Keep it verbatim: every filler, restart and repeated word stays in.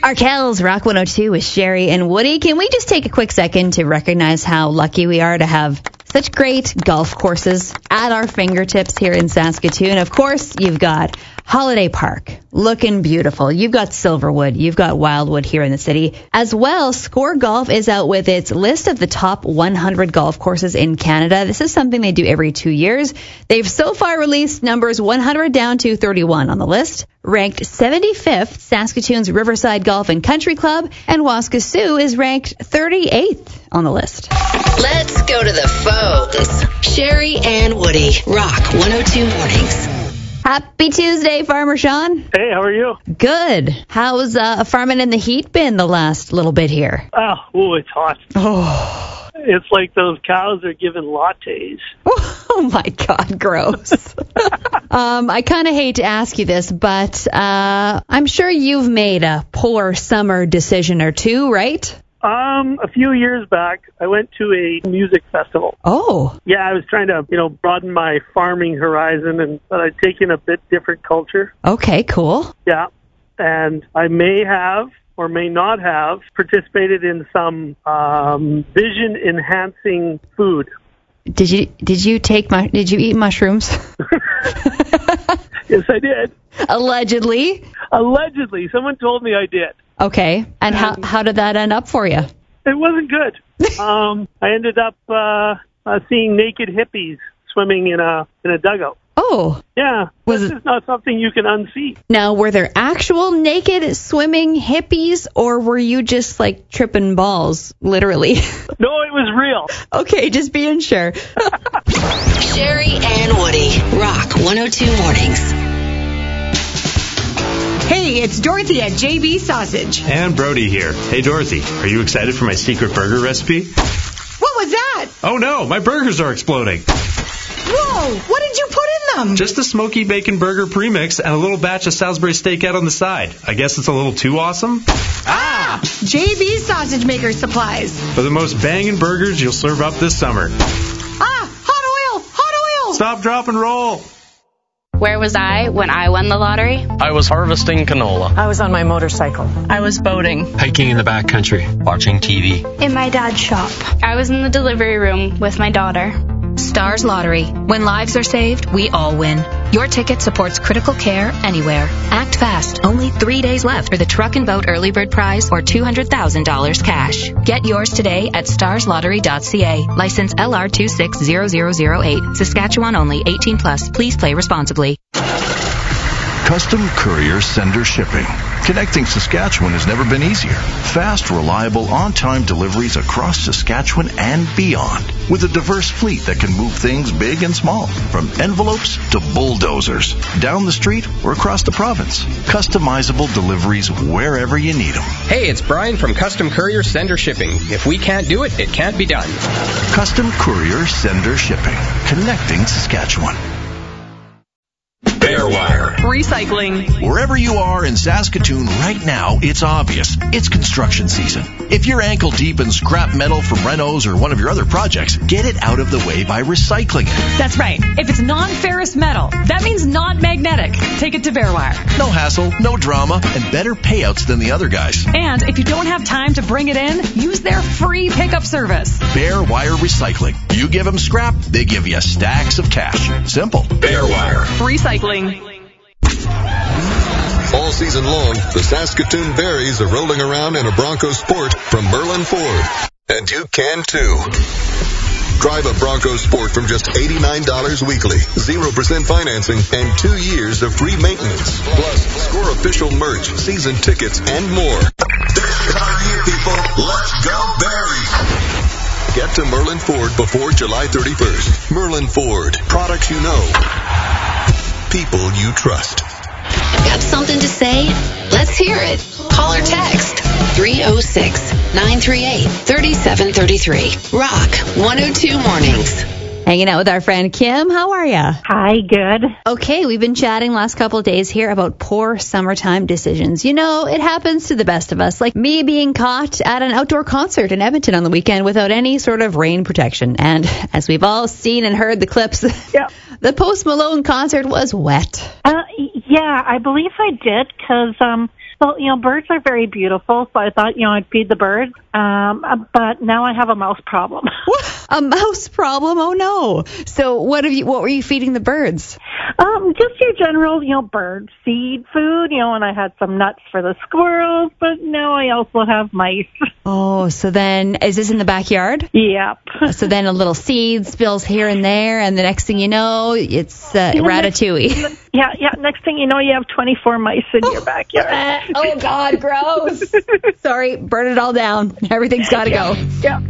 Arkells, Rock one oh two with Sherry and Woody. Can we just take a quick second to recognize how lucky we are to have such great golf courses at our fingertips here in Saskatoon? Of course, you've got Holiday Park, looking beautiful. You've got Silverwood. You've got Wildwood here in the city. As well, Score Golf is out with its list of the top one hundred golf courses in Canada. This is something they do every two years. They've so far released numbers one hundred down to thirty-one on the list. Ranked seventy-fifth, Saskatoon's Riverside Golf and Country Club, and Waskesiu is ranked thirty-eighth on the list. Let's go to the phones. Sherry and Woody, Rock one oh two Mornings. Happy Tuesday, Farmer Sean. Hey, how are you? Good. How's uh, farming in the heat been the last little bit here? Oh, ooh, it's hot. Oh. It's like those cows are giving lattes. Oh, my God, gross. um, I kind of hate to ask you this, but uh, I'm sure you've made a poor summer decision or two, right? Um, a few years back, I went to a music festival. Oh. Yeah, I was trying to, you know, broaden my farming horizon, and but I'd taken a bit different culture. Okay, cool. Yeah, and I may have or may not have participated in some um, vision-enhancing food. Did you did you take mu- did you eat mushrooms? Yes, I did. Allegedly. Allegedly, someone told me I did. Okay, and how how did that end up for you? It wasn't good. um, I ended up uh, uh, seeing naked hippies swimming in a in a dugout. Oh. Yeah, Was this it, is not something you can unsee. Now, were there actual naked swimming hippies, or were you just like tripping balls, literally? No, it was real. Okay, just being sure. Sherry and Woody, Rock one oh two Mornings. Hey, it's Dorothy at J B Sausage. And Brody here. Hey, Dorothy, are you excited for my secret burger recipe? What was that? Oh, no, my burgers are exploding. Whoa, what did you put in them? Just a smoky bacon burger premix and a little batch of Salisbury steak out on the side. I guess it's a little too awesome? Ah! J B Sausage Maker Supplies. For the most banging burgers you'll serve up this summer. Ah, hot oil, hot oil. Stop, drop, and roll. Where was I when I won the lottery? I was harvesting canola. I was on my motorcycle. I was boating. Hiking in the backcountry. Watching T V. In my dad's shop. I was in the delivery room with my daughter. Stars Lottery. When lives are saved, we all win. Your ticket supports critical care anywhere. Act fast. Only three days left for the Truck and Boat Early Bird Prize or two hundred thousand dollars cash. Get yours today at stars lottery dot c a. License L R two six zero zero zero eight. Saskatchewan only. eighteen plus. Please play responsibly. Custom Courier Sender Shipping. Connecting Saskatchewan has never been easier. Fast, reliable, on-time deliveries across Saskatchewan and beyond. With a diverse fleet that can move things big and small. From envelopes to bulldozers. Down the street or across the province. Customizable deliveries wherever you need them. Hey, it's Brian from Custom Courier Sender Shipping. If we can't do it, it can't be done. Custom Courier Sender Shipping. Connecting Saskatchewan. Bearwire. Recycling. Wherever you are in Saskatoon right now, it's obvious. It's construction season. If you're ankle deep in scrap metal from Renos or one of your other projects, get it out of the way by recycling it. That's right. If it's non-ferrous metal, that means not magnetic. Take it to Bearwire. No hassle, no drama, and better payouts than the other guys. And if you don't have time to bring it in, use their free pickup service. Bearwire Recycling. You give them scrap, they give you stacks of cash. Simple. Bearwire. Recycling. All season long, the Saskatoon Berries are rolling around in a Bronco Sport from Merlin Ford. And you can too. Drive a Bronco Sport from just eighty-nine dollars weekly, zero percent financing, and two years of free maintenance. Plus, score official merch, season tickets, and more. This is our year, people. Let's go Berries. Get to Merlin Ford before July thirty-first. Merlin Ford. Products you know. People you trust. Got something to say? Let's hear it. Call or text three oh six, nine three eight, three seven three three. Rock one oh two Mornings. Hanging out with our friend Kim. How are ya? Hi, good. Okay, we've been chatting last couple of days here about poor summertime decisions. You know, it happens to the best of us, like me being caught at an outdoor concert in Edmonton on the weekend without any sort of rain protection. And as we've all seen and heard the clips, yeah. The Post Malone concert was wet. Uh, yeah, I believe I did, because um, So, you know, birds are very beautiful, so I thought, you know, I'd feed the birds. Um, but now I have a mouse problem. A mouse problem? Oh, no. So what have you? What were you feeding the birds? Um, just your general, you know, bird seed food, you know, and I had some nuts for the squirrels, but now I also have mice. Oh, so then, is this in the backyard? Yep. So then a little seed spills here and there, and the next thing you know, it's uh, Yeah, ratatouille. Next, yeah, yeah, next thing you know, you have twenty-four mice in your backyard. Oh, God, gross. Sorry, burn it all down. Everything's got to Yeah. go. Yeah.